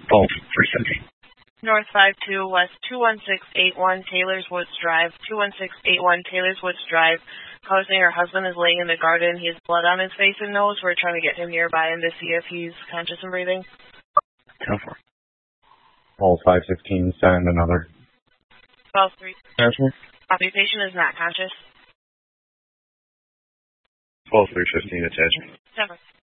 Call 370. North 52 West 21681 Taylor's Woods Drive. 21681 Taylor's Woods Drive. Caller saying her husband is laying in the garden. He has blood on his face and nose. We're trying to get him nearby and to see if he's conscious and breathing. 10-4. Call 515, send another. 12-3. Answer. Copy, patient is not conscious. 12-315, attention. 7.